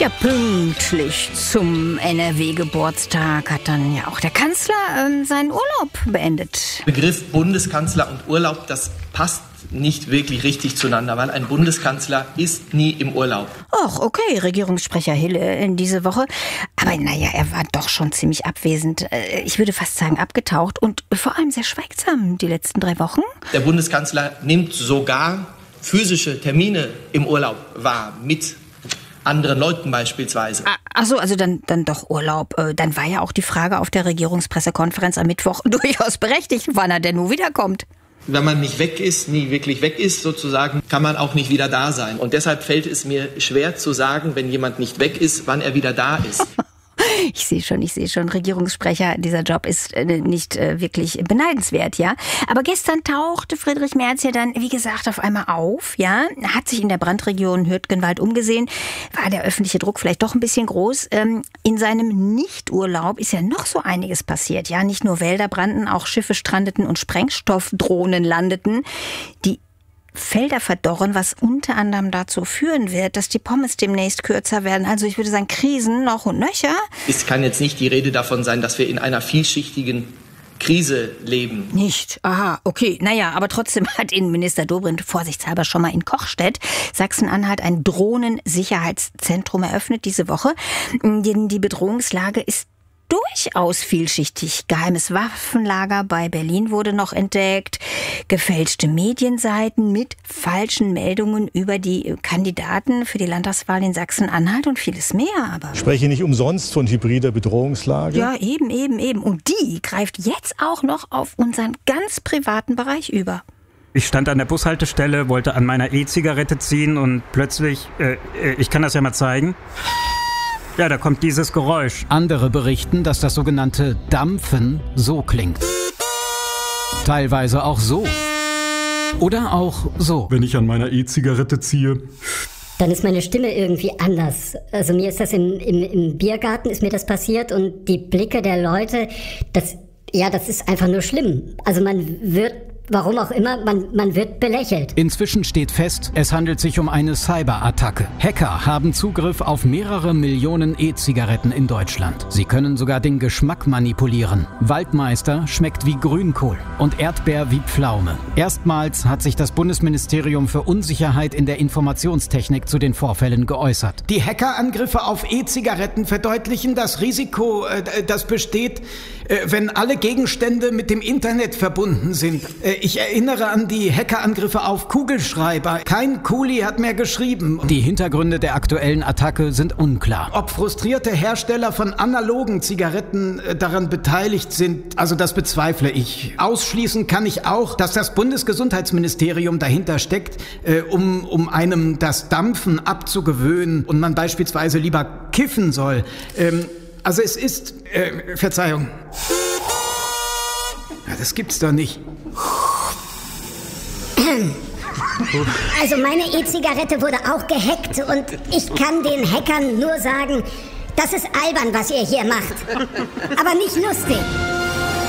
Ja, pünktlich zum NRW-Geburtstag hat dann ja auch der Kanzler seinen Urlaub beendet. Begriff Bundeskanzler und Urlaub, das passt nicht wirklich richtig zueinander, weil ein Bundeskanzler ist nie im Urlaub. Ach, okay, Regierungssprecher Hille in diese Woche. Aber naja, er war doch schon ziemlich abwesend. Ich würde fast sagen abgetaucht und vor allem sehr schweigsam die letzten 3 Wochen. Der Bundeskanzler nimmt sogar physische Termine im Urlaub wahr, mit anderen Leuten beispielsweise. Ach so, also dann doch Urlaub. Dann war ja auch die Frage auf der Regierungspressekonferenz am Mittwoch durchaus berechtigt, wann er denn nun wiederkommt. Wenn man nicht weg ist, nie wirklich weg ist sozusagen, kann man auch nicht wieder da sein. Und deshalb fällt es mir schwer zu sagen, wenn jemand nicht weg ist, wann er wieder da ist. Ich sehe schon, Regierungssprecher, dieser Job ist nicht wirklich beneidenswert, ja. Aber gestern tauchte Friedrich Merz ja dann, wie gesagt, auf einmal auf, ja. Hat sich in der Brandregion Hürtgenwald umgesehen. War der öffentliche Druck vielleicht doch ein bisschen groß. In seinem Nichturlaub ist ja noch so einiges passiert, ja. Nicht nur Wälder brannten, auch Schiffe strandeten und Sprengstoffdrohnen landeten. Die Felder verdorren, was unter anderem dazu führen wird, dass die Pommes demnächst kürzer werden. Also ich würde sagen, Krisen noch und nöcher. Es kann jetzt nicht die Rede davon sein, dass wir in einer vielschichtigen Krise leben. Nicht? Aha, okay. Naja, aber trotzdem hat Innenminister Dobrindt vorsichtshalber schon mal in Kochstedt, Sachsen-Anhalt, ein Drohnensicherheitszentrum eröffnet diese Woche. Denn die Bedrohungslage ist durchaus vielschichtig. Geheimes Waffenlager bei Berlin wurde noch entdeckt. Gefälschte Medienseiten mit falschen Meldungen über die Kandidaten für die Landtagswahl in Sachsen-Anhalt und vieles mehr. Aber ich spreche nicht umsonst von hybrider Bedrohungslage. Ja, eben. Und die greift jetzt auch noch auf unseren ganz privaten Bereich über. Ich stand an der Bushaltestelle, wollte an meiner E-Zigarette ziehen und plötzlich, ich kann das ja mal zeigen. Ja, da kommt dieses Geräusch. Andere berichten, dass das sogenannte Dampfen so klingt. Teilweise auch so. Oder auch so. Wenn ich an meiner E-Zigarette ziehe, dann ist meine Stimme irgendwie anders. Also mir ist das im Biergarten ist mir das passiert und die Blicke der Leute, das ist einfach nur schlimm. Also man wird, warum auch immer, man wird belächelt. Inzwischen steht fest, es handelt sich um eine Cyberattacke. Hacker haben Zugriff auf mehrere Millionen E-Zigaretten in Deutschland. Sie können sogar den Geschmack manipulieren. Waldmeister schmeckt wie Grünkohl und Erdbeer wie Pflaume. Erstmals hat sich das Bundesministerium für Unsicherheit in der Informationstechnik zu den Vorfällen geäußert. Die Hackerangriffe auf E-Zigaretten verdeutlichen das Risiko, das besteht, wenn alle Gegenstände mit dem Internet verbunden sind. Ich erinnere an die Hackerangriffe auf Kugelschreiber. Kein Kuli hat mehr geschrieben. Die Hintergründe der aktuellen Attacke sind unklar. Ob frustrierte Hersteller von analogen Zigaretten daran beteiligt sind, also das bezweifle ich. Ausschließen kann ich auch, dass das Bundesgesundheitsministerium dahinter steckt, um einem das Dampfen abzugewöhnen und man beispielsweise lieber kiffen soll. Also es ist... Verzeihung. Ja, das gibt's doch nicht. Also meine E-Zigarette wurde auch gehackt und ich kann den Hackern nur sagen, das ist albern, was ihr hier macht. Aber nicht lustig.